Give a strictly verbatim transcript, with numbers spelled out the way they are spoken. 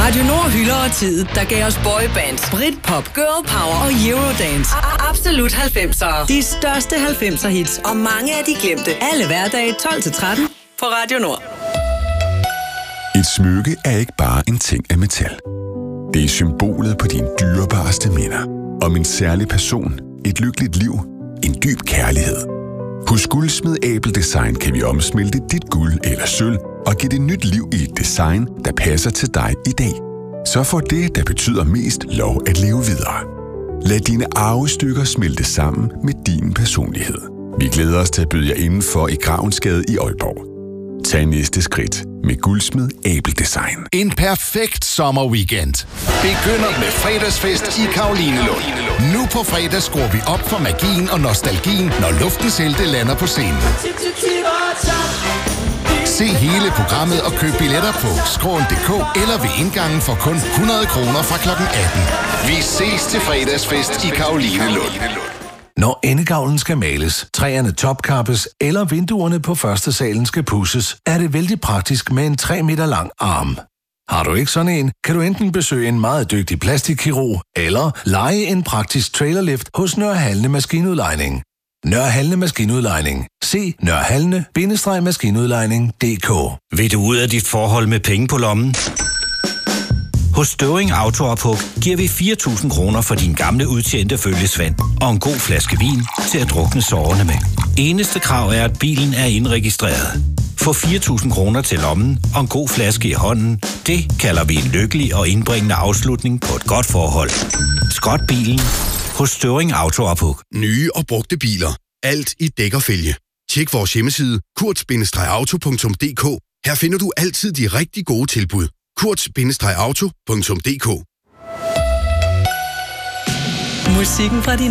Radio Nord hylder tid, der gav os boybands, Britpop, girl power og eurodance. Absolut halvfemsere. De største halvfemser hits og mange af de glemte. Alle hverdage tolv til tretten på Radio Nord. Et smykke er ikke bare en ting af metal. Det er symbolet på dine dyrebareste minder. Om en særlig person, et lykkeligt liv, en dyb kærlighed. Hos Guldsmed Abel Design kan vi omsmelte dit guld eller sølv og give det nyt liv i et design, der passer til dig i dag. Så får det, der betyder mest, lov at leve videre. Lad dine arvestykker smelte sammen med din personlighed. Vi glæder os til at byde jer indenfor i Gravensgade i Aalborg. Tag næste skridt med Guldsmed Abel Design. En perfekt sommerweekend begynder med fredagsfest i Karolinelund. Nu på fredag skruer vi op for magien og nostalgien, når Luftens Helte lander på scenen. Se hele programmet og køb billetter på skråen punktum d k eller ved indgangen for kun hundrede kroner fra klokken atten. Vi ses til fredagsfest i Karolinelund. Når endegavlen skal males, træerne topkappes eller vinduerne på første salen skal pudses, er det vældig praktisk med en tre meter lang arm. Har du ikke sådan en, kan du enten besøge en meget dygtig plastikkirurg eller leje en praktisk trailerlift hos Nørre Halne Maskinudlejning. Nørre Halne Maskinudlejning. Se nørrehalne bindestreg maskinudlejning punktum d k. Vil du ud af dit forhold med penge på lommen? Hos Støvring Auto og Puk giver vi fire tusind kroner for din gamle udtjente følgesvand og en god flaske vin til at drukne sårene med. Eneste krav er, at bilen er indregistreret. Få fire tusind kroner til lommen og en god flaske i hånden. Det kalder vi en lykkelig og indbringende afslutning på et godt forhold. Skrot bilen hos Støvring Auto og Puk. Nye og brugte biler. Alt i dæk og fælge. Tjek vores hjemmeside kurt bindestreg auto punktum d k. Her finder du altid de rigtig gode tilbud. kurt bindestreg auto punktum d k. Musikken fra din